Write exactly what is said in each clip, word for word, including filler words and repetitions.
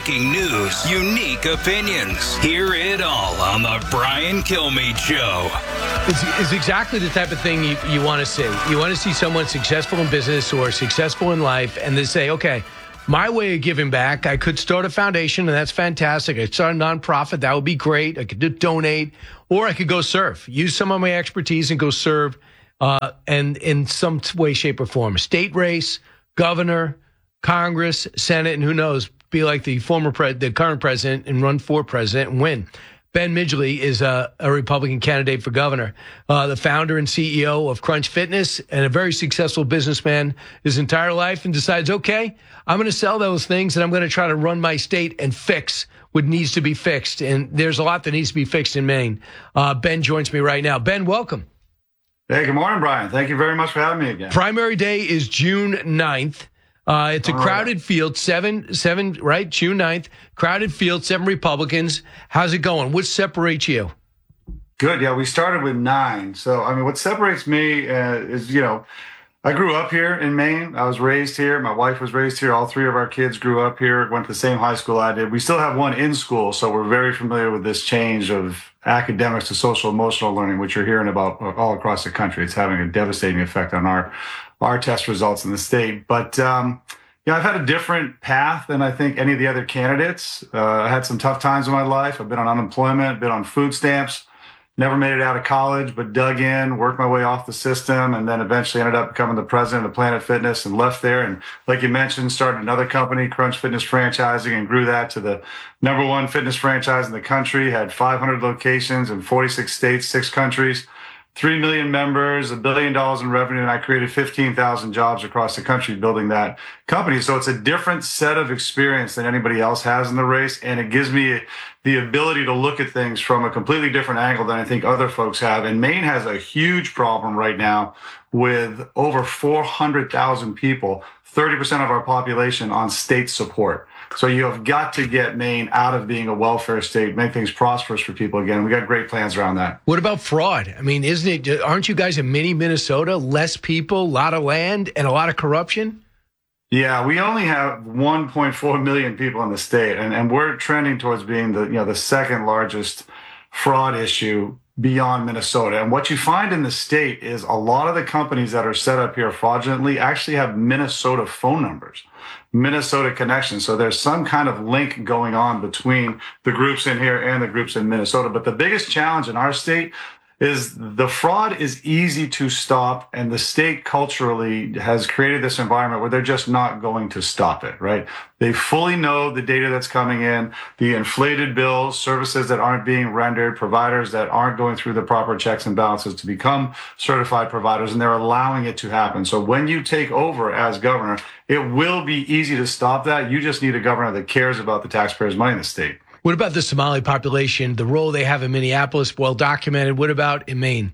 breaking news, unique opinions. Hear it all on the Brian Kilmeade Show. It's, it's exactly the type of thing you, you want to see. You want to see someone successful in business or successful in life, and they say, okay, my way of giving back, I could start a foundation, and that's fantastic. I could start a nonprofit. That would be great. I could do, donate, or I could go serve. Use some of my expertise and go serve uh, and in some way, shape, or form. A state race, governor, Congress, Senate, and who knows, be like the former pre- the current president and run for president and win. Ben Midgley is a, a Republican candidate for governor, uh, the founder and C E O of Crunch Fitness, and a very successful businessman his entire life, and decides, okay, I'm going to sell those things, and I'm going to try to run my state and fix what needs to be fixed. And there's a lot that needs to be fixed in Maine. Uh, Ben joins me right now. Ben, welcome. Hey, good morning, Brian. Thank you very much for having me again. Primary day is June ninth. Uh, it's a All crowded right. field, seven, seven, right? June ninth, crowded field, seven Republicans. How's it going? What separates you? Good. Yeah, we started with nine. So, I mean, what separates me uh, is, you know, I grew up here in Maine. I was raised here. My wife was raised here. All three of our kids grew up here, went to the same high school I did. We still have one in school, so we're very familiar with this change of academics to social emotional learning, which you're hearing about all across the country. It's having a devastating effect on our our test results in the state. But, um, you know, I've had a different path than I think any of the other candidates. Uh, I had some tough times in my life. I've been on unemployment, been on food stamps, never made it out of college, but dug in, worked my way off the system, and then eventually ended up becoming the president of Planet Fitness and left there. And like you mentioned, started another company, Crunch Fitness Franchising, and grew that to the number one fitness franchise in the country, had five hundred locations in forty-six states, six countries. Three million members, a billion dollars in revenue, and I created fifteen thousand jobs across the country building that company. So it's a different set of experience than anybody else has in the race, and it gives me the ability to look at things from a completely different angle than I think other folks have. And Maine has a huge problem right now with over four hundred thousand people, thirty percent of our population on state support. So you have got to get Maine out of being a welfare state, make things prosperous for people again. We got great plans around that. What about fraud? I mean, isn't it, aren't you guys a mini Minnesota? Less people, a lot of land, and a lot of corruption? Yeah, we only have one point four million people in the state, and, and we're trending towards being the, you know, the second largest fraud issue beyond Minnesota. And what you find in the state is a lot of the companies that are set up here fraudulently actually have Minnesota phone numbers, Minnesota connections. So there's some kind of link going on between the groups in here and the groups in Minnesota. But the biggest challenge in our state is the fraud is easy to stop, and the state culturally has created this environment where they're just not going to stop it, right? They fully know the data that's coming in, the inflated bills, services that aren't being rendered, providers that aren't going through the proper checks and balances to become certified providers, and they're allowing it to happen. So when you take over as governor, it will be easy to stop that. You just need a governor that cares about the taxpayers' money in the state. What about the Somali population, the role they have in Minneapolis, well documented? What about in Maine?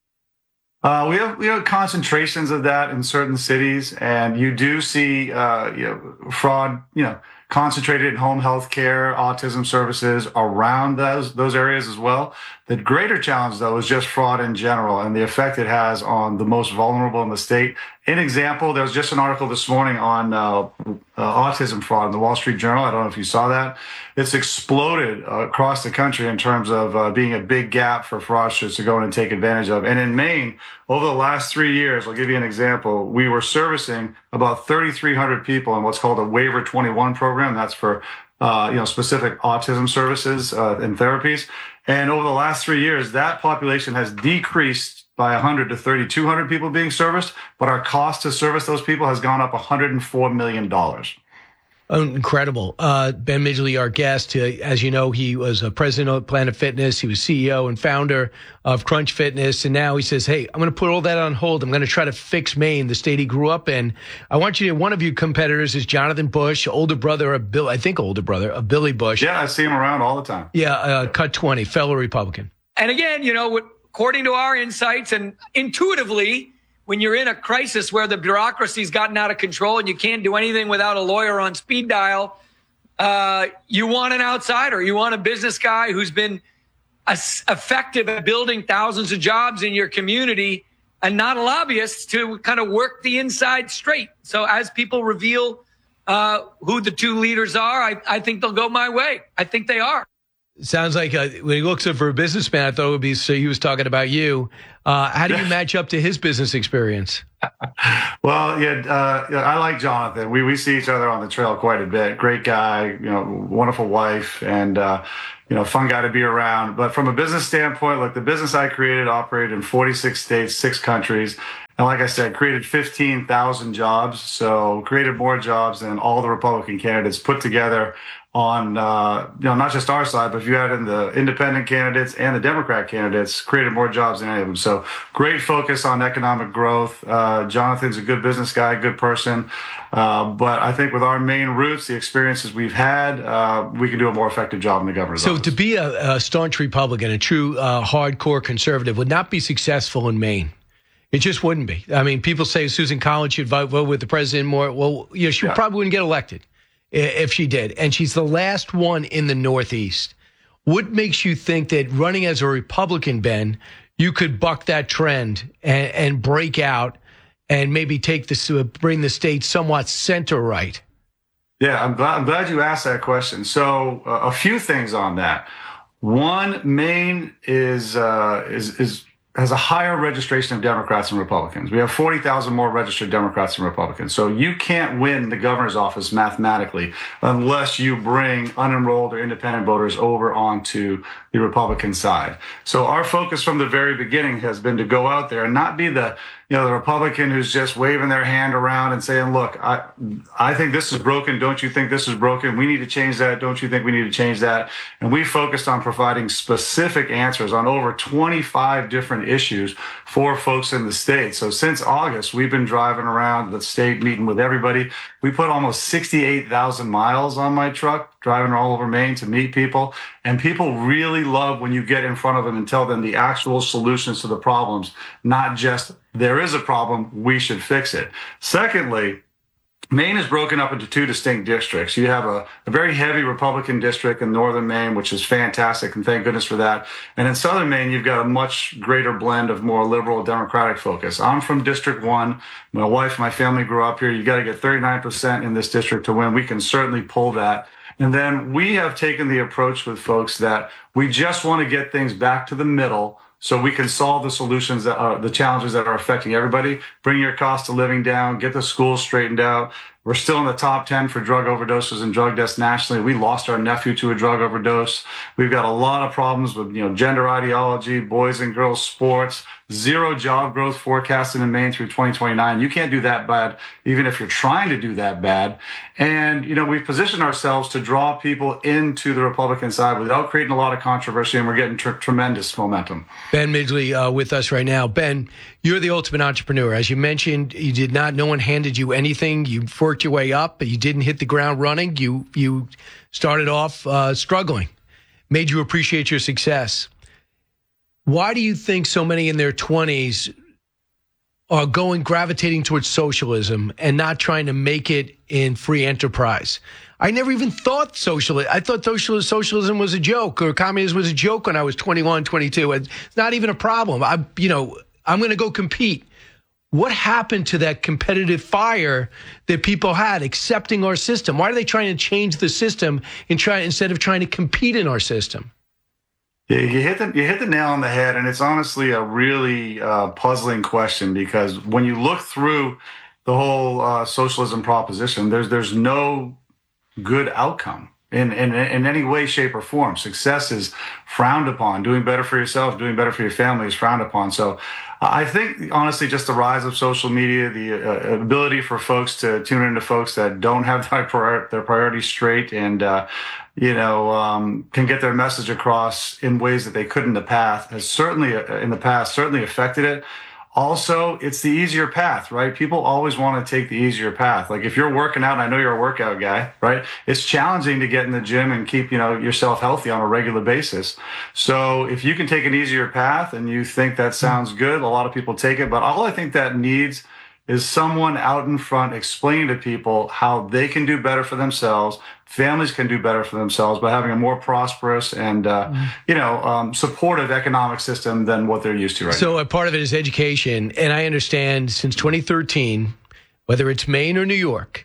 Uh, we have we have concentrations of that in certain cities, and you do see uh, you know, fraud, you know, concentrated in home health care, autism services around those those areas as well. The greater challenge, though, is just fraud in general and the effect it has on the most vulnerable in the state. An example, there was just an article this morning on uh, uh, autism fraud in the Wall Street Journal. I don't know if you saw that. It's exploded uh, across the country in terms of uh, being a big gap for fraudsters to go in and take advantage of. And in Maine, over the last three years, I'll give you an example, we were servicing about thirty-three hundred people in what's called a Waiver twenty-one program. That's for uh, you know, specific autism services uh, and therapies. And over the last three years, that population has decreased by one hundred to thirty-two hundred people being serviced, but our cost to service those people has gone up one hundred four million dollars. Oh, incredible. Uh, Ben Midgley, our guest, uh, as you know, he was a president of Planet Fitness. He was C E O and founder of Crunch Fitness. And now he says, hey, I'm going to put all that on hold. I'm going to try to fix Maine, the state he grew up in. I want you to, one of your competitors is Jonathan Bush, older brother of Bill, I think older brother of Billy Bush. Yeah, I see him around all the time. Yeah, uh, cut twenty, fellow Republican. And again, you know, according to our insights and intuitively, when you're in a crisis where the bureaucracy's gotten out of control and you can't do anything without a lawyer on speed dial, uh, you want an outsider. You want a business guy who's been as effective at building thousands of jobs in your community and not a lobbyist to kind of work the inside straight. So as people reveal uh, who the two leaders are, I, I think they'll go my way. I think they are. Sounds like uh, when he looks for a businessman, I thought it would be so he was talking about you. Uh, how do you match up to his business experience? Well, yeah, uh, yeah, I like Jonathan. We we see each other on the trail quite a bit. Great guy, you know, wonderful wife, and uh, you know, fun guy to be around. But from a business standpoint, look, the business I created operated in forty-six states, six countries. And like I said, created fifteen thousand jobs. So created more jobs than all the Republican candidates put together on, uh, you know, not just our side, but if you add in the independent candidates and the Democrat candidates, created more jobs than any of them. So great focus on economic growth. Uh, Jonathan's a good business guy, good person. Uh, but I think with our main roots, the experiences we've had, uh, we can do a more effective job in the governor's So office. to be a, a staunch Republican, a true uh, hardcore conservative would not be successful in Maine. It just wouldn't be. I mean, people say Susan Collins should vote, vote with the president more. Well, you know, she Yeah. probably wouldn't get elected if she did. And she's the last one in the Northeast. What makes you think that running as a Republican, Ben, you could buck that trend and, and break out and maybe take this, uh, bring the state somewhat center right? Yeah, I'm glad, I'm glad you asked that question. So uh, a few things on that. One, Maine is uh, is is has a higher registration of Democrats and Republicans. We have forty thousand more registered Democrats and Republicans. So you can't win the governor's office mathematically unless you bring unenrolled or independent voters over onto the Republican side. So our focus from the very beginning has been to go out there and not be the, you know, the Republican who's just waving their hand around and saying, look, I I think this is broken. Don't you think this is broken? We need to change that. Don't you think we need to change that? And we focused on providing specific answers on over twenty-five different issues for folks in the state. So since August, we've been driving around the state, meeting with everybody. We put almost sixty-eight thousand miles on my truck, driving all over Maine to meet people. And people really love when you get in front of them and tell them the actual solutions to the problems, not just there is a problem, we should fix it. Secondly, Maine is broken up into two distinct districts. You have a, a very heavy Republican district in northern Maine, which is fantastic, and thank goodness for that. And in southern Maine, you've got a much greater blend of more liberal Democratic focus. I'm from District one. My wife and my family grew up here. You've got to get thirty-nine percent in this district to win. We can certainly pull that. And then we have taken the approach with folks that we just want to get things back to the middle so we can solve the solutions that are the challenges that are affecting everybody. Bring your cost of living down, get the schools straightened out. We're still in the top ten for drug overdoses and drug deaths nationally. We lost our nephew to a drug overdose. We've got a lot of problems with, you know, gender ideology, boys and girls sports, zero job growth forecasted in Maine through twenty twenty-nine. You can't do that bad, even if you're trying to do that bad. And, you know, we've positioned ourselves to draw people into the Republican side without creating a lot of controversy, and we're getting tr- tremendous momentum. Ben Midgley uh, with us right now. Ben, you're the ultimate entrepreneur. As you mentioned, you did not, no one handed you anything. You worked your way up, but you didn't hit the ground running. You, you started off uh, struggling, made you appreciate your success. Why do you think so many in their twenties are going, gravitating towards socialism and not trying to make it in free enterprise? I never even thought socialism. I thought socialism was a joke, or communism was a joke when I was twenty-one, twenty-two. It's not even a problem. I, you know, I'm going to go compete. What happened to that competitive fire that people had accepting our system? Why are they trying to change the system and try instead of trying to compete in our system? Yeah, you hit the you hit the nail on the head, and it's honestly a really uh, puzzling question, because when you look through the whole uh, socialism proposition, there's there's no good outcome in, in in any way, shape, or form. Success is frowned upon. Doing better for yourself, doing better for your family is frowned upon. So I think, honestly, just the rise of social media, the uh, ability for folks to tune into folks that don't have their, prior- their priorities straight and, uh, you know, um, can get their message across in ways that they couldn't in the past, has certainly, uh, in the past, certainly affected it. Also, it's the easier path, right? People always want to take the easier path. Like if you're working out, and I know you're a workout guy, right? It's challenging to get in the gym and keep, you know, yourself healthy on a regular basis. So if you can take an easier path and you think that sounds good, a lot of people take it. But all I think that needs is someone out in front explaining to people how they can do better for themselves. Families can do better for themselves by having a more prosperous and, uh, mm. you know, um, supportive economic system than what they're used to right so now. So a part of it is education. And I understand since twenty thirteen, whether it's Maine or New York,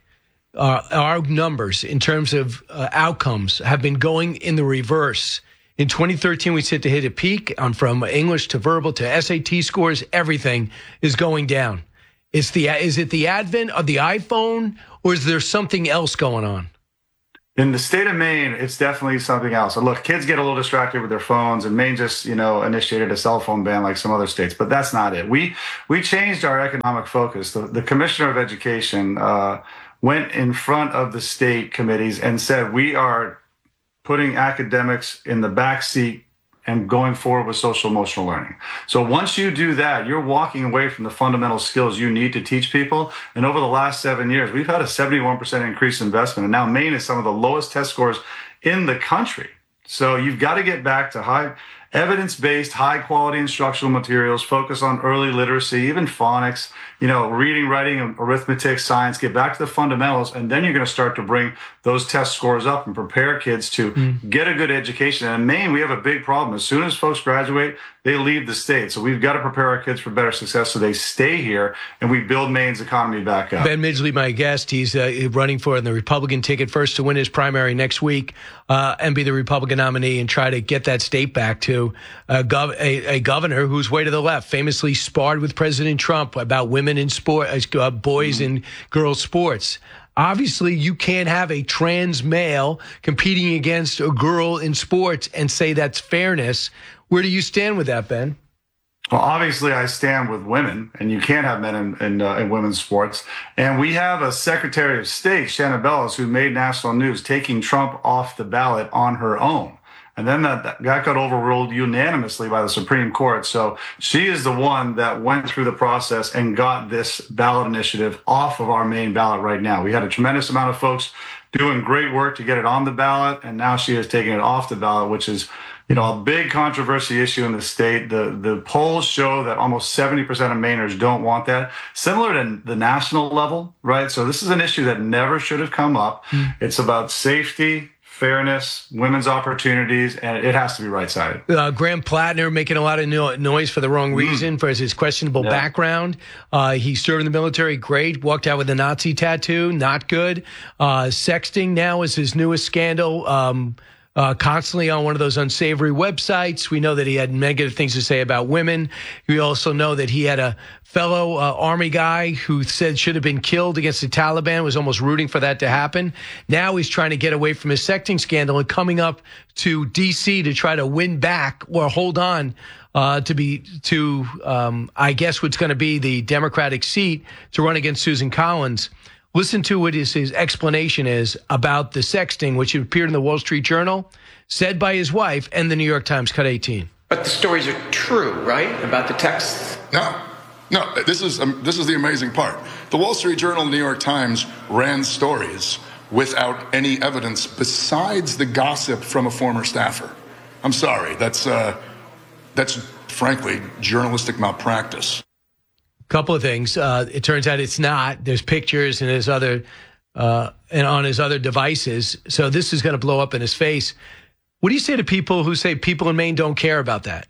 uh, our numbers in terms of uh, outcomes have been going in the reverse. In twenty thirteen, we said to hit a peak on from English to verbal to S A T scores. Everything is going down. Is the is it the advent of the iPhone, or is there something else going on? In the state of Maine, it's definitely something else. And look, kids get a little distracted with their phones, and Maine just, you know, initiated a cell phone ban like some other states, but that's not it. We we changed our economic focus. The, the Commissioner of Education uh, went in front of the state committees and said, we are putting academics in the back seat and going forward with social emotional learning. So once you do that, you're walking away from the fundamental skills you need to teach people. And over the last seven years, we've had a seventy-one percent increase in investment. And now Maine is some of the lowest test scores in the country. So you've got to get back to high evidence-based, high-quality instructional materials, focus on early literacy, even phonics, you know, reading, writing, arithmetic, science, get back to the fundamentals, and then you're going to start to bring those test scores up and prepare kids to mm. get a good education. And in Maine, we have a big problem. As soon as folks graduate, they leave the state. So we've got to prepare our kids for better success so they stay here and we build Maine's economy back up. Ben Midgley, my guest, he's uh, running for the Republican ticket first to win his primary next week uh, and be the Republican nominee and try to get that state back to a, gov- a, a governor who's way to the left, famously sparred with President Trump about women in sport, uh, boys mm-hmm. and girls sports. Obviously, you can't have a trans male competing against a girl in sports and say that's fairness. Where do you stand with that, Ben? Well, obviously, I stand with women, and you can't have men in, in, uh, in women's sports. And we have a Secretary of State, Shannon Bellis, who made national news, taking Trump off the ballot on her own. And then that, that got overruled unanimously by the Supreme Court. So she is the one that went through the process and got this ballot initiative off of our main ballot right now. We had a tremendous amount of folks doing great work to get it on the ballot, and now she is taking it off the ballot, which is, you know, a big controversy issue in the state. The the polls show that almost seventy percent of Mainers don't want that, similar to the national level, right? So this is an issue that never should have come up. Mm. It's about safety, fairness, women's opportunities, and it has to be right-sided. Uh, Graham Plattner making a lot of no- noise for the wrong reason, mm. for his questionable yeah. background. Uh, he served in the military, great. Walked out with a Nazi tattoo, not good. Uh, sexting now is his newest scandal. Um, Uh, constantly on one of those unsavory websites. We know that he had negative things to say about women. We also know that he had a fellow uh, Army guy who said should have been killed against the Taliban, was almost rooting for that to happen. Now he's trying to get away from his sexting scandal and coming up to D C to try to win back or hold on uh, to be to, um, I guess, what's going to be the Democratic seat to run against Susan Collins. Listen to what his, his explanation is about the sexting, which appeared in the Wall Street Journal, said by his wife, and the New York Times. Cut eighteen. But the stories are true, right? About the texts? No. No, this is um, this is the amazing part. The Wall Street Journal and the New York Times ran stories without any evidence besides the gossip from a former staffer. I'm sorry. That's, uh, that's frankly, journalistic malpractice. Couple of things. Uh, it turns out it's not. There's pictures and his other uh, and on his other devices. So this is going to blow up in his face. What do you say to people who say people in Maine don't care about that?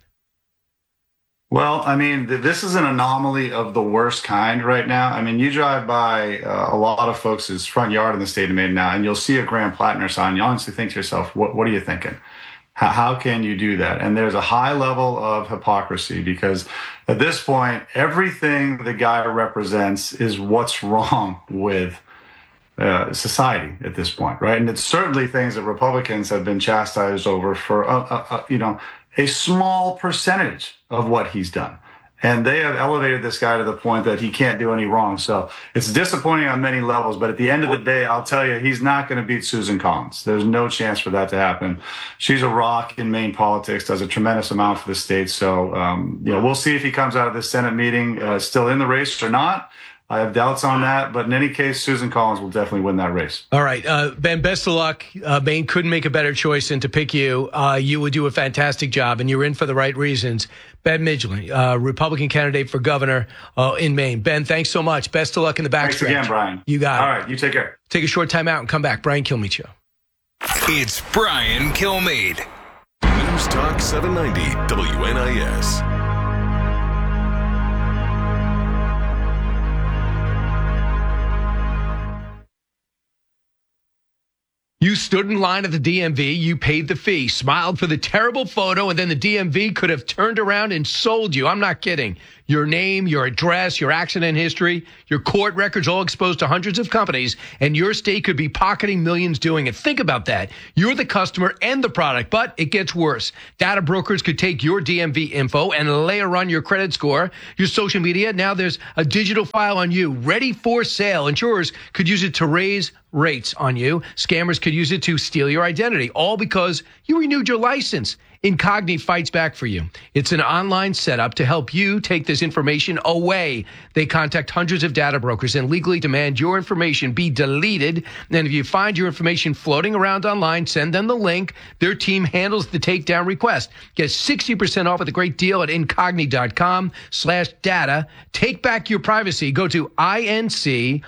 Well, I mean, th- this is an anomaly of the worst kind right now. I mean, you drive by uh, a lot of folks' front yard in the state of Maine now, and you'll see a Graham Plattner sign. You honestly think to yourself, what, what are you thinking? How, how can you do that? And there's a high level of hypocrisy because at this point, everything the guy represents is what's wrong with uh, society at this point, right? And it's certainly things that Republicans have been chastised over for, uh, uh, uh, you know, a small percentage of what he's done. And they have elevated this guy to the point that he can't do any wrong. So it's disappointing on many levels. But at the end of the day, I'll tell you, he's not going to beat Susan Collins. There's no chance for that to happen. She's a rock in Maine politics, does a tremendous amount for the state. So, um, you know, we'll see if he comes out of this Senate meeting uh, still in the race or not. I have doubts on that, but in any case, Susan Collins will definitely win that race. All right, uh, Ben, best of luck. Uh, Maine couldn't make a better choice than to pick you. Uh, you would do a fantastic job, and you're in for the right reasons. Ben Midgley, uh, Republican candidate for governor uh, in Maine. Ben, thanks so much. Best of luck in the backstretch. Thanks again, Brian. You got All it. All right, you take care. Take a short time out and come back. Brian Kilmeade Show. It's Brian Kilmeade. News Talk seven ninety W N I S. You stood in line at the D M V, you paid the fee, smiled for the terrible photo, and then the D M V could have turned around and sold you. I'm not kidding. Your name, your address, your accident history, your court records all exposed to hundreds of companies, and your state could be pocketing millions doing it. Think about that. You're the customer and the product, but it gets worse. Data brokers could take your D M V info and layer on your credit score, your social media. Now there's a digital file on you ready for sale. Insurers could use it to raise rates on you. Scammers could use it to steal your identity, all because you renewed your license. Incogni fights back for you. It's an online setup to help you take this information away. They contact hundreds of data brokers and legally demand your information be deleted. And if you find your information floating around online, send them the link. Their team handles the takedown request. Get sixty percent off with a great deal at incogni.com slash data. Take back your privacy. Go to incogni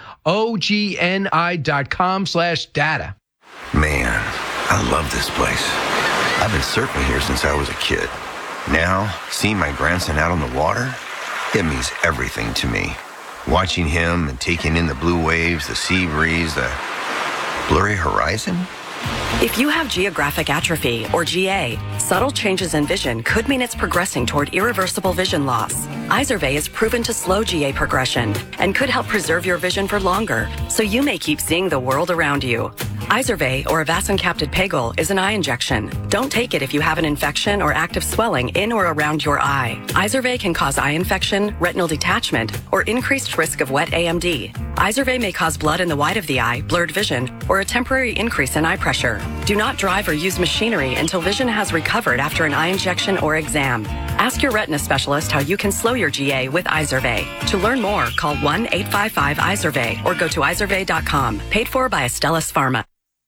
dot com slash data. Man, I love this place. I've been surfing here since I was a kid. Now, seeing my grandson out on the water, it means everything to me. Watching him and taking in the blue waves, the sea breeze, the blurry horizon. If you have geographic atrophy, or G A, subtle changes in vision could mean it's progressing toward irreversible vision loss. Izervay is proven to slow G A progression and could help preserve your vision for longer, so you may keep seeing the world around you. Izervay, or avacincaptad pegol, is an eye injection. Don't take it if you have an infection or active swelling in or around your eye. Izervay can cause eye infection, retinal detachment, or increased risk of wet A M D. Izervay may cause blood in the white of the eye, blurred vision, or a temporary increase in eye pressure. Do not drive or use machinery until vision has recovered after an eye injection or exam. Ask your retina specialist how you can slow your G A with Izervay. To learn more, call one eight five five Izervay or go to izervay dot com. Paid for by Astellas Pharma.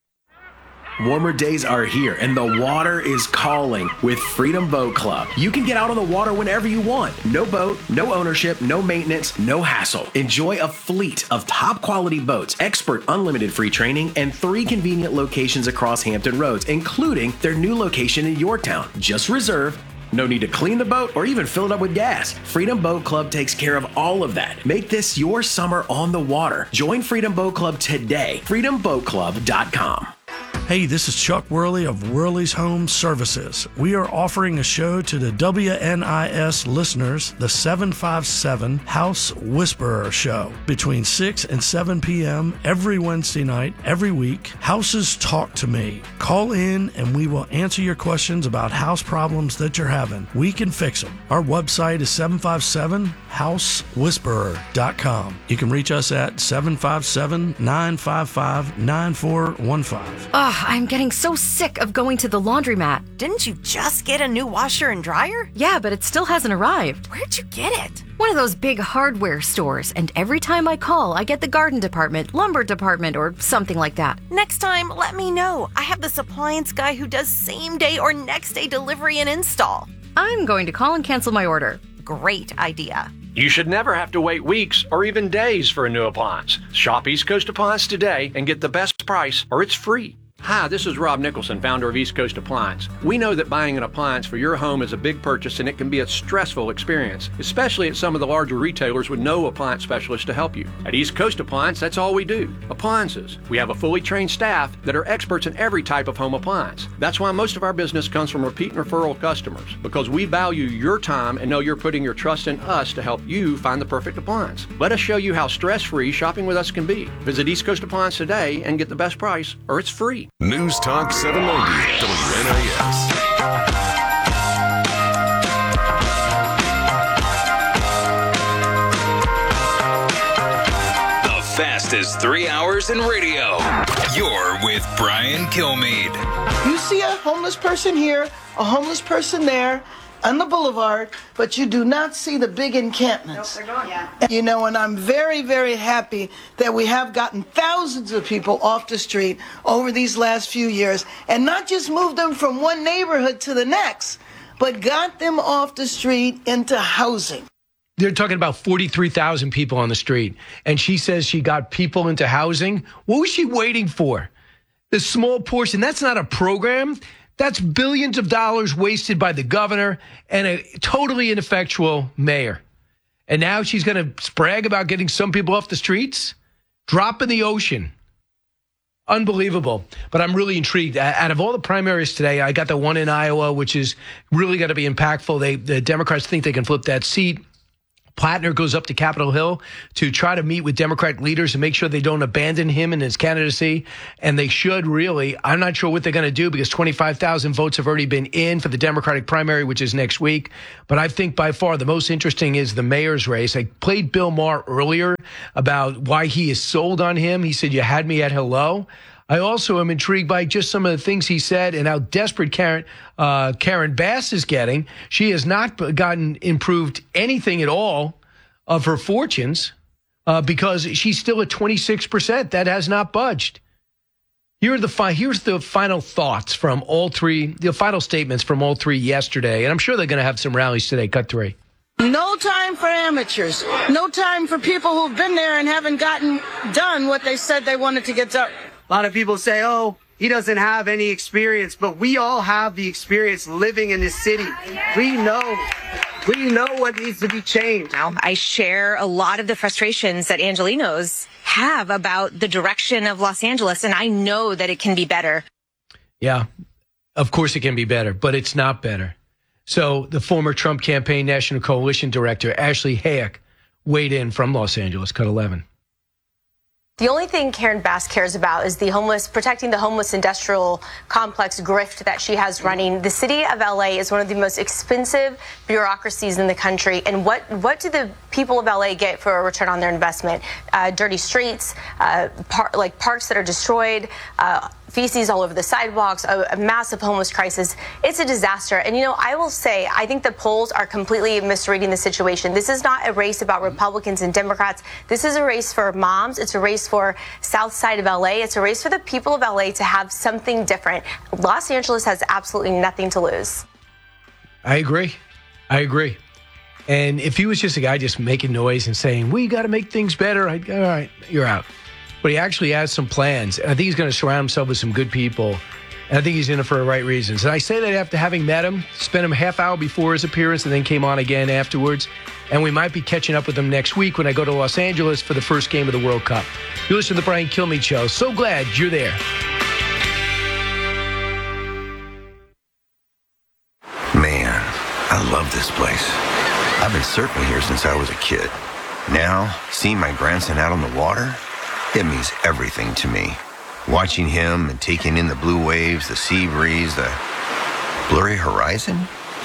Warmer days are here and the water is calling with Freedom Boat Club. You can get out on the water whenever you want. No boat, no ownership, no maintenance, no hassle. Enjoy a fleet of top quality boats, expert unlimited free training, and three convenient locations across Hampton Roads, including their new location in Yorktown. Just reserve. No need to clean the boat or even fill it up with gas. Freedom Boat Club takes care of all of that. Make this your summer on the water. Join Freedom Boat Club today. freedom boat club dot com. Hey, this is Chuck Worley of Worley's Home Services. We are offering a show to the W N I S listeners, the seven five seven House Whisperer Show, between six and seven p.m. every Wednesday night, every week. Houses Talk to Me. Call in and we will answer your questions about house problems that you're having. We can fix them. Our website is seven five seven house whisperer dot com. You can reach us at seven five seven, nine five five, nine four one five. Ugh, I'm getting so sick of going to the laundromat. Didn't you just get a new washer and dryer? Yeah, but it still hasn't arrived. Where'd you get it? One of those big hardware stores, and every time I call, I get the garden department, lumber department, or something like that. Next time, let me know. I have this appliance guy who does same day or next day delivery and install. I'm going to call and cancel my order. Great idea. You should never have to wait weeks or even days for a new appliance. Shop East Coast Appliance today and get the best price, or it's free. Hi, this is Rob Nicholson, founder of East Coast Appliance. We know that buying an appliance for your home is a big purchase and it can be a stressful experience, especially at some of the larger retailers with no appliance specialist to help you. At East Coast Appliance, that's all we do, appliances. We have a fully trained staff that are experts in every type of home appliance. That's why most of our business comes from repeat and referral customers, because we value your time and know you're putting your trust in us to help you find the perfect appliance. Let us show you how stress-free shopping with us can be. Visit East Coast Appliance today and get the best price, or it's free. News Talk seven ninety W N I S. The fastest three hours in radio. You're with Brian Kilmeade. You see a homeless person here, a homeless person there, on the boulevard, but you do not see the big encampments. Nope, they're gone. Yeah. You know, and I'm very, very happy that we have gotten thousands of people off the street over these last few years, and not just moved them from one neighborhood to the next, but got them off the street into housing. They're talking about forty-three thousand people on the street, and she says she got people into housing. What was she waiting for? The small portion, that's not a program. That's billions of dollars wasted by the governor and a totally ineffectual mayor. And now she's going to brag about getting some people off the streets? Drop in the ocean. Unbelievable. But I'm really intrigued. Out of all the primaries today, I got the one in Iowa, which is really going to be impactful. They, the Democrats think they can flip that seat. Plattner goes up to Capitol Hill to try to meet with Democratic leaders and make sure they don't abandon him in his candidacy. And they should really. I'm not sure what they're going to do because twenty-five thousand votes have already been in for the Democratic primary, which is next week. But I think by far the most interesting is the mayor's race. I played Bill Maher earlier about why he is sold on him. He said, you had me at hello. I also am intrigued by just some of the things he said and how desperate Karen uh, Karen Bass is getting. She has not gotten improved anything at all of her fortunes uh, because she's still at twenty-six percent. That has not budged. Here are the fi- here's the final thoughts from all three, the final statements from all three yesterday. And I'm sure they're going to have some rallies today. Cut three. No time for amateurs. No time for people who've been there and haven't gotten done what they said they wanted to get done. A lot of people say, oh, he doesn't have any experience, but we all have the experience living in this city. We know, we know what needs to be changed. I share a lot of the frustrations that Angelenos have about the direction of Los Angeles, and I know that it can be better. Yeah, of course it can be better, but it's not better. So the former Trump campaign National Coalition Director, Ashley Hayek, weighed in from Los Angeles. Cut eleven. The only thing Karen Bass cares about is the homeless, protecting the homeless industrial complex grift that she has running. The city of L A is one of the most expensive bureaucracies in the country. And what, what do the people of L A get for a return on their investment? Uh, dirty streets, uh, par- like parks that are destroyed, uh, feces all over the sidewalks, a, a massive homeless crisis. It's a disaster. And, you know, I will say, I think the polls are completely misreading the situation. This is not a race about Republicans and Democrats. This is a race for moms. It's a race for South Side of L A. It's a race for the people of L A to have something different. Los Angeles has absolutely nothing to lose. I agree. I agree. And if he was just a guy just making noise and saying, we got to make things better, I'd go, all right, you're out. But he actually has some plans. And I think he's going to surround himself with some good people. And I think he's in it for the right reasons. And I say that after having met him, spent him a half hour before his appearance and then came on again afterwards. And we might be catching up with him next week when I go to Los Angeles for the first game of the World Cup. You listen to the Brian Kilmeade Show. So glad you're there. Man, I love this place. I've been surfing here since I was a kid. Now, seeing my grandson out on the water, it means everything to me. Watching him and taking in the blue waves, the sea breeze, the blurry horizon.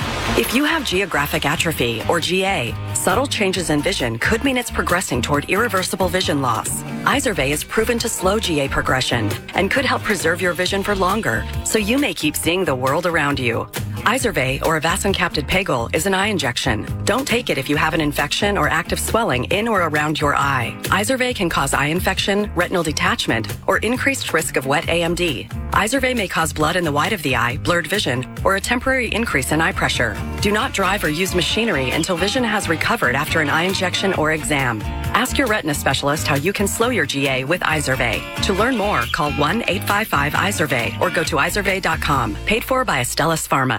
If you have geographic atrophy, or G A, subtle changes in vision could mean it's progressing toward irreversible vision loss. Izervay is proven to slow G A progression and could help preserve your vision for longer, so you may keep seeing the world around you. Izervay, or avacincaptad pegol, is an eye injection. Don't take it if you have an infection or active swelling in or around your eye. Izervay can cause eye infection, retinal detachment, or increased risk of wet A M D. Izervay may cause blood in the white of the eye, blurred vision, or a temporary increase in eye pressure. Do not drive or use machinery until vision has recovered after an eye injection or exam. Ask your retina specialist how you can slow your G A with Izervay. To learn more, call one eight five five Izervay or go to izervay dot com. Paid for by Astellas Pharma.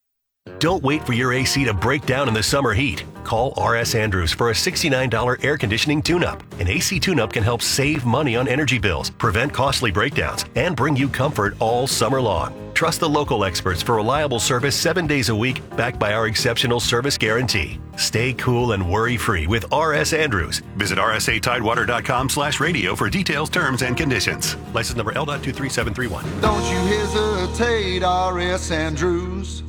Don't wait for your A C to break down in the summer heat. Call R S Andrews for a sixty-nine dollars air conditioning tune-up. An A C tune-up can help save money on energy bills, prevent costly breakdowns, and bring you comfort all summer long. Trust the local experts for reliable service seven days a week, backed by our exceptional service guarantee. Stay cool and worry-free with R S Andrews. Visit r s a tidewater dot com slash radio for details, terms, and conditions. License number L two three seven three one. Don't you hesitate, R S Andrews.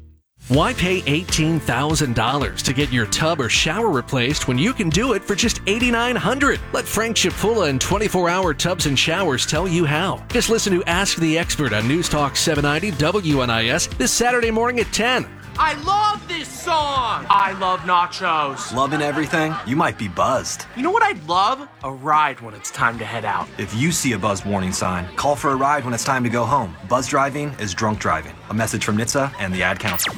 Why pay eighteen thousand dollars to get your tub or shower replaced when you can do it for just eight thousand nine hundred dollars? Let Frank Chapula and twenty-four hour Tubs and Showers tell you how. Just listen to Ask the Expert on News Talk seven ninety W N I S this Saturday morning at ten. I love this song! I love nachos. Loving everything? You might be buzzed. You know what I'd love? A ride when it's time to head out. If you see a buzz warning sign, call for a ride when it's time to go home. Buzz driving is drunk driving. A message from N H T S A and the Ad Council.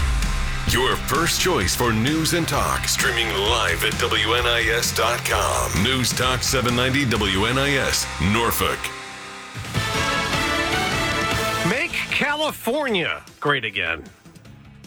Your first choice for news and talk, streaming live at W N I S dot com. News Talk seven ninety W N I S, Norfolk. Make California great again.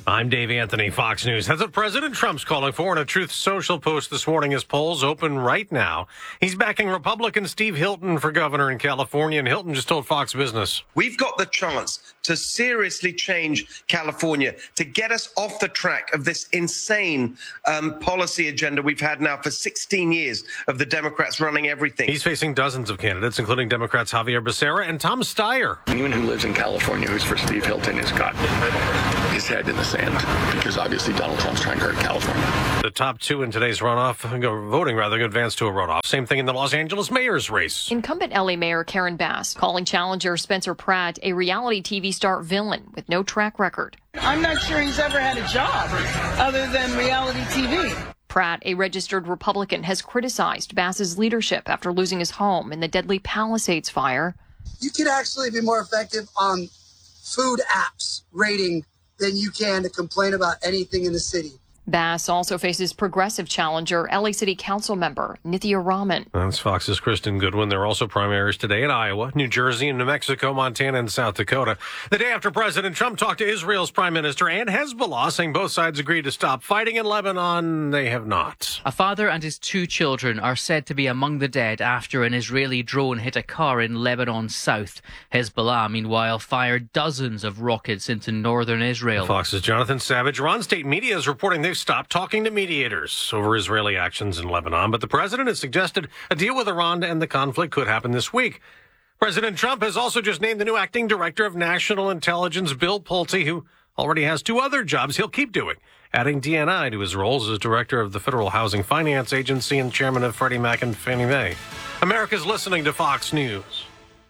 I'm Dave Anthony, Fox News. That's what President Trump's calling for in a Truth Social post this morning. His polls open right now. He's backing Republican Steve Hilton for governor in California, and Hilton just told Fox Business. We've got the chance to seriously change California, to get us off the track of this insane um, policy agenda we've had now for sixteen years of the Democrats running everything. He's facing dozens of candidates, including Democrats Javier Becerra and Tom Steyer. Anyone who lives in California who's for Steve Hilton has got his head in the sand, because obviously Donald Trump's trying to hurt California. The top two in today's runoff, voting rather, advance to a runoff. Same thing in the Los Angeles mayor's race. Incumbent L A Mayor Karen Bass calling challenger Spencer Pratt a reality T V star villain with no track record. I'm not sure he's ever had a job other than reality T V. Pratt, a registered Republican, has criticized Bass's leadership after losing his home in the deadly Palisades fire. You could actually be more effective on food apps rating than you can to complain about anything in the city. Bass also faces progressive challenger L A City Council member Nithya Raman. That's Fox's Kristen Goodwin. There are also primaries today in Iowa, New Jersey, and New Mexico, Montana, and South Dakota. The day after President Trump talked to Israel's prime minister and Hezbollah, saying both sides agreed to stop fighting in Lebanon, they have not. A father and his two children are said to be among the dead after an Israeli drone hit a car in Lebanon's south. Hezbollah, meanwhile, fired dozens of rockets into northern Israel. Fox's Jonathan Savage. Iran state media is reporting they've stopped talking to mediators over Israeli actions in Lebanon, but the president has suggested a deal with Iran to end the conflict could happen this week. President Trump has also just named the new acting director of national intelligence, Bill Pulte, who already has two other jobs he'll keep doing, adding D N I to his roles as director of the Federal Housing Finance Agency and chairman of Freddie Mac and Fannie Mae. America's listening to Fox News.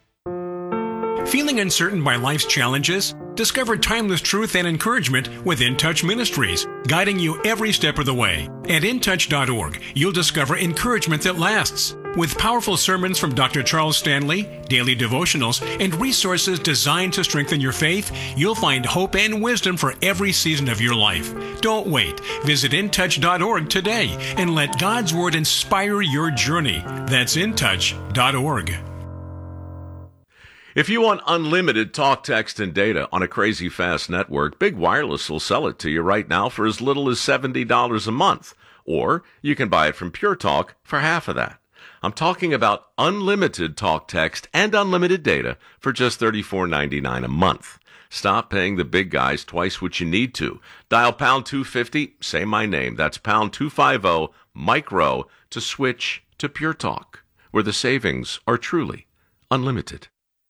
Feeling uncertain by life's challenges? Discover timeless truth and encouragement with In Touch Ministries, guiding you every step of the way. At in touch dot org, you'll discover encouragement that lasts. With powerful sermons from Doctor Charles Stanley, daily devotionals, and resources designed to strengthen your faith, you'll find hope and wisdom for every season of your life. Don't wait. Visit in touch dot org today and let God's Word inspire your journey. That's in touch dot org. If you want unlimited talk, text, and data on a crazy fast network, Big Wireless will sell it to you right now for as little as seventy dollars a month. Or you can buy it from Pure Talk for half of that. I'm talking about unlimited talk, text, and unlimited data for just thirty-four ninety-nine a month. Stop paying the big guys twice what you need to. Dial pound two fifty, say my name. That's pound two fifty, micro, to switch to Pure Talk, where the savings are truly unlimited.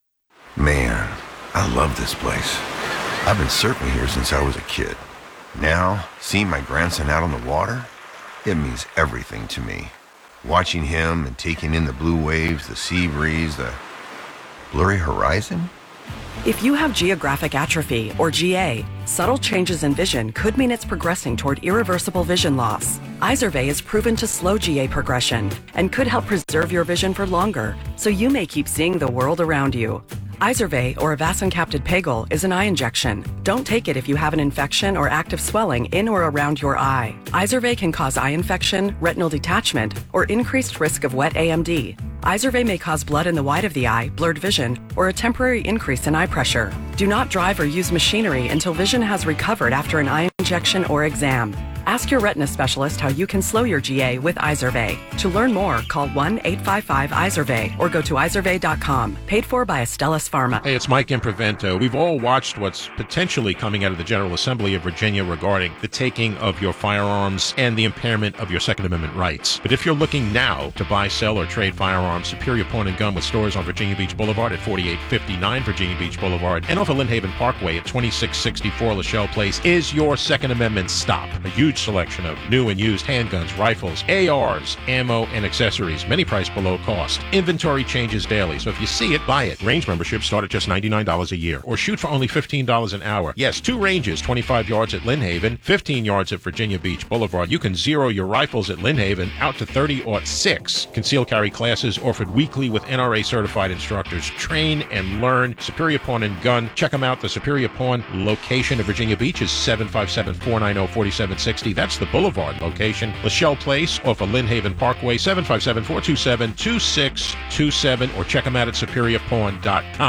Man, I love this place. I've been surfing here since I was a kid. Now, seeing my grandson out on the water, it means everything to me. Watching him and taking in the blue waves, the sea breeze, the blurry horizon. If you have geographic atrophy, or G A, subtle changes in vision could mean it's progressing toward irreversible vision loss. Izervay is proven to slow G A progression and could help preserve your vision for longer, so you may keep seeing the world around you. Izervay, or avacincaptad pegol, is an eye injection. Don't take it if you have an infection or active swelling in or around your eye. Izervay can cause eye infection, retinal detachment, or increased risk of wet A M D. Izervay may cause blood in the white of the eye, blurred vision, or a temporary increase in eye pressure. Do not drive or use machinery until vision has recovered after an eye injection or exam. Ask your retina specialist how you can slow your G A with Izervay. To learn more, call one eight five five Izervay or go to izervay dot com. Paid for by Astellas Pharma. Hey, it's Mike Imprevento. We've all watched what's potentially coming out of the General Assembly of Virginia regarding the taking of your firearms and the impairment of your Second Amendment rights. But if you're looking now to buy, sell, or trade firearms, Superior Pawn and Gun with stores on Virginia Beach Boulevard at forty-eight fifty-nine Virginia Beach Boulevard and off of Lynn Haven Parkway at twenty-six sixty-four Lachelle Place is your Second Amendment stop. A huge selection of new and used handguns, rifles, A Rs, ammo, and accessories, many priced below cost. Inventory changes daily, so if you see it, buy it. Range memberships start at just ninety-nine dollars a year, or shoot for only fifteen dollars an hour. Yes, two ranges, twenty-five yards at Lynn Haven, fifteen yards at Virginia Beach Boulevard. You can zero your rifles at Lynn Haven out to thirty or six. Concealed carry classes offered weekly with N R A certified instructors. Train and learn. Superior Pawn and Gun. Check them out. The Superior Pawn location of Virginia Beach is seven five seven, four nine zero, four seven six zero. That's the Boulevard location. Lachelle Place off of Lynn Haven Parkway, seven five seven, four two seven, two six two seven, or check them out at superior pawn dot com.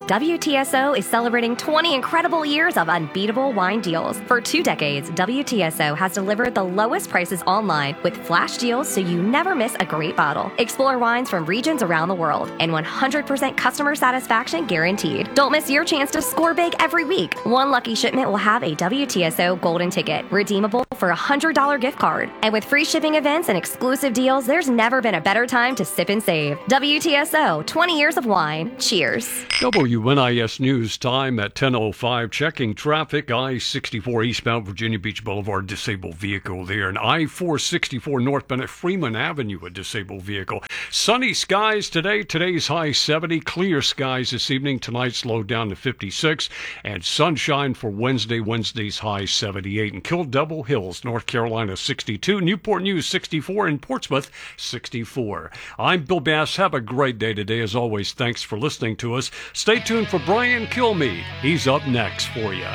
W T S O is celebrating twenty incredible years of unbeatable wine deals. For two decades, W T S O has delivered the lowest prices online with flash deals so you never miss a great bottle. Explore wines from regions around the world and one hundred percent customer satisfaction guaranteed. Don't miss your chance to score big every week. One lucky shipment will have a W T S O golden ticket, redeemable for a one hundred dollars gift card. And with free shipping events and exclusive deals, there's never been a better time to sip and save. W T S O, twenty years of wine. Cheers. W N I S News time at ten oh five. Checking traffic. I sixty-four eastbound Virginia Beach Boulevard, disabled vehicle there. And I four sixty-four northbound at Freeman Avenue, a disabled vehicle. Sunny skies today. Today's high seventy. Clear skies this evening. Tonight slowed down to fifty-six. And sunshine for Wednesday. Wednesday's high seventy-eight. And Kill Devil Hills, North Carolina, sixty-two. Newport News, sixty-four. And Portsmouth, sixty-four. I'm Bill Bass. Have a great day today. As always, thanks for listening to us. Stay tuned for Brian Kilmeade. He's up next for you.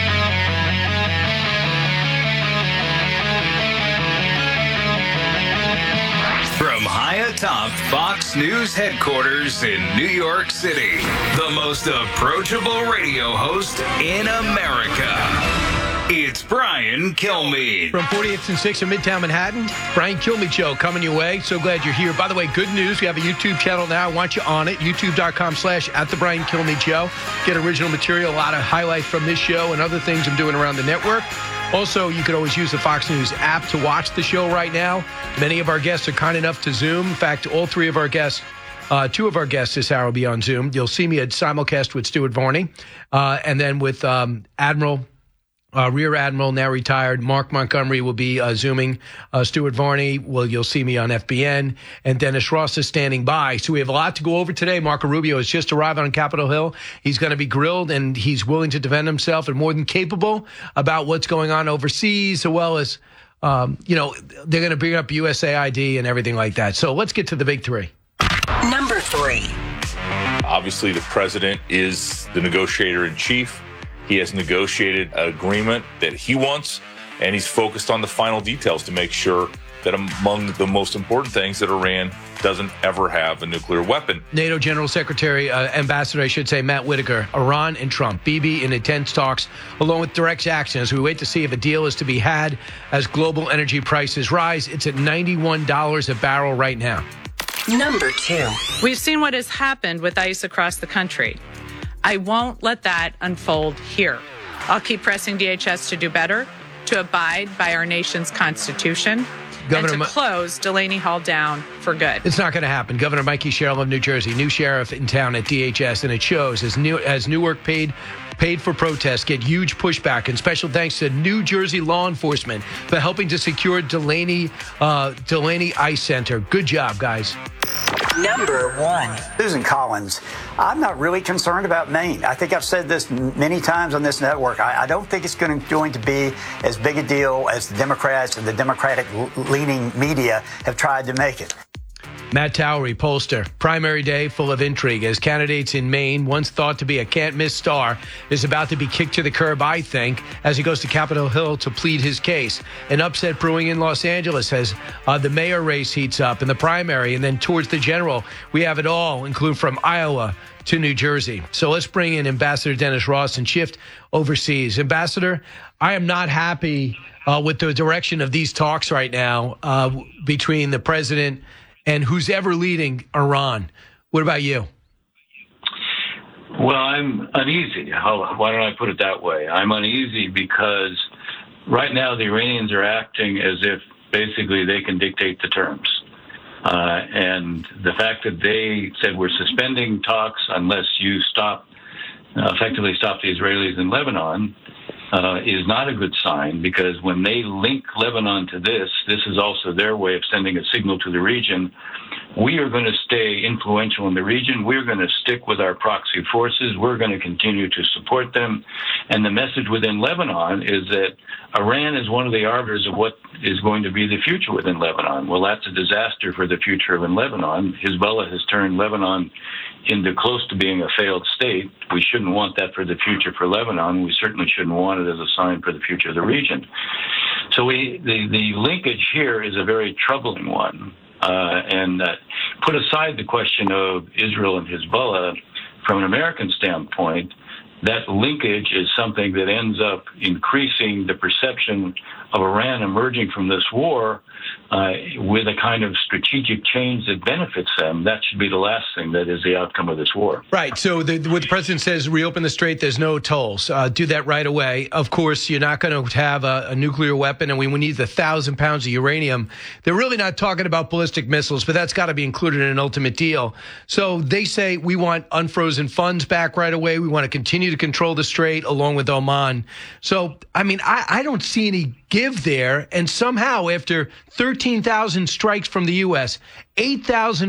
From high atop Fox News headquarters in New York City, the most approachable radio host in America. It's Brian Kilmeade. From forty-eighth and sixth in Midtown Manhattan, Brian Kilmeade Show coming your way. So glad you're here. By the way, good news. We have a YouTube channel now. I want you on it. YouTube.com slash at the Brian Kilmeade Show. Get original material, a lot of highlights from this show and other things I'm doing around the network. Also, you could always use the Fox News app to watch the show right now. Many of our guests are kind enough to Zoom. In fact, all three of our guests, uh, two of our guests this hour will be on Zoom. You'll see me at simulcast with Stuart Varney, uh, and then with um, Admiral Uh, Rear Admiral, now retired, Mark Montgomery will be uh, Zooming. Uh, Stuart Varney, well, you'll see me on F B N. And Dennis Ross is standing by. So we have a lot to go over today. Marco Rubio has just arrived on Capitol Hill. He's going to be grilled, and he's willing to defend himself and more than capable about what's going on overseas, as well as, um, you know, they're going to bring up U S A I D and everything like that. So let's get to the big three. Number three. Obviously, the president is the negotiator in chief. He has negotiated an agreement that he wants, and he's focused on the final details to make sure that among the most important things that Iran doesn't ever have a nuclear weapon. NATO General Secretary, uh, Ambassador, I should say, Matt Whitaker, Iran and Trump, Bibi in intense talks, along with direct action as we wait to see if a deal is to be had as global energy prices rise. It's at ninety-one dollars a barrel right now. Number two. We've seen what has happened with ICE across the country. I won't let that unfold here. I'll keep pressing D H S to do better, to abide by our nation's Constitution, Governor and to close Delaney Hall down for good. It's not going to happen. Governor Mikey Sherrill of New Jersey, new sheriff in town at D H S, and it shows as new as Newark paid paid for protests get huge pushback, and special thanks to New Jersey law enforcement for helping to secure Delaney uh, Delaney Ice Center. Good job, guys. Number one. Susan Collins, I'm not really concerned about Maine. I think I've said this many times on this network. I, I don't think it's going to, going to be as big a deal as the Democrats and the Democratic-leaning media have tried to make it. Matt Towery, pollster. Primary day full of intrigue as candidates in Maine, once thought to be a can't-miss star, is about to be kicked to the curb, I think, as he goes to Capitol Hill to plead his case. An upset brewing in Los Angeles as uh, the mayor race heats up in the primary, and then towards the general, we have it all, including from Iowa to New Jersey. So let's bring in Ambassador Dennis Ross and shift overseas. Ambassador, I am not happy uh, with the direction of these talks right now uh, between the president and who's ever leading Iran. What about you? Well, I'm uneasy. How, why don't I put it that way? I'm uneasy because right now the Iranians are acting as if basically they can dictate the terms. Uh, and the fact that they said we're suspending talks unless you stop, uh, effectively stop the Israelis in Lebanon, Uh, is not a good sign, because when they link Lebanon to this, this is also their way of sending a signal to the region. We are going to stay influential in the region. We're going to stick with our proxy forces. We're going to continue to support them. And the message within Lebanon is that Iran is one of the arbiters of what is going to be the future within Lebanon. Well, that's a disaster for the future of in Lebanon. Hezbollah has turned Lebanon into close to being a failed state. We shouldn't want that for the future for Lebanon. We certainly shouldn't want it as a sign for the future of the region. So we, the, the linkage here is a very troubling one. Uh, and uh, put aside the question of Israel and Hezbollah, from an American standpoint, that linkage is something that ends up increasing the perception of Iran emerging from this war uh, with a kind of strategic change that benefits them. That should be the last thing that is the outcome of this war. Right. So the, what the president says, reopen the strait, there's no tolls. Uh, do that right away. Of course, you're not going to have a, a nuclear weapon, and we, we need the thousand pounds of uranium. They're really not talking about ballistic missiles, but that's got to be included in an ultimate deal. So they say we want unfrozen funds back right away. We want to continue to control the strait along with Oman. So, I mean, I, I don't see any give there. And somehow, after thirteen thousand strikes from the U S, eight thousand